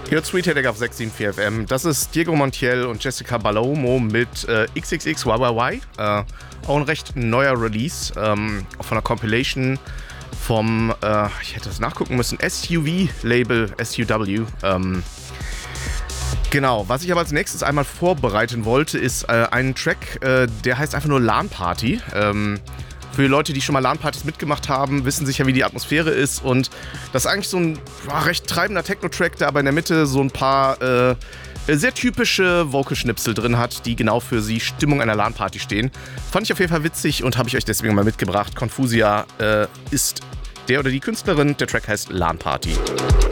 Hier Sweet Headache auf 674 FM. Das ist Diego Montiel und Jessica Balomo mit XXXYYY. Auch ein recht neuer Release von einer Compilation vom, ich hätte das nachgucken müssen, SUV-Label, SUW. Genau, was ich aber als nächstes einmal vorbereiten wollte, ist ein Track, der heißt einfach nur LAN Party. Für die Leute, die schon mal LAN-Partys mitgemacht haben, wissen sicher, wie die Atmosphäre ist. Und das ist eigentlich so ein recht treibender Techno-Track, der aber in der Mitte so ein paar sehr typische Vocal-Schnipsel drin hat, die genau für die Stimmung einer LAN-Party stehen. Fand ich auf jeden Fall witzig und habe ich euch deswegen mal mitgebracht. Confusia ist der oder die Künstlerin. Der Track heißt LAN Party.